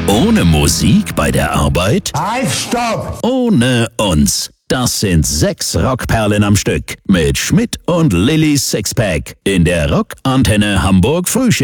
Ohne Musik bei der Arbeit? Halt, stopp! Ohne uns. Das sind 6 Rockperlen am Stück mit Schmidt und Lillys Sixpack in der Rockantenne Hamburg Frühschicht.